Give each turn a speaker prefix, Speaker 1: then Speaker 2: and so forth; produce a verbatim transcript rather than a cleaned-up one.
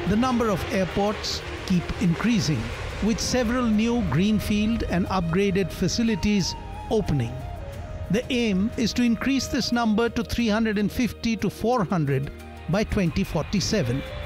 Speaker 1: The number of airports keep increasing, with several new greenfield and upgraded facilities opening. The aim is to increase this number to three hundred fifty to four hundred by twenty forty-seven.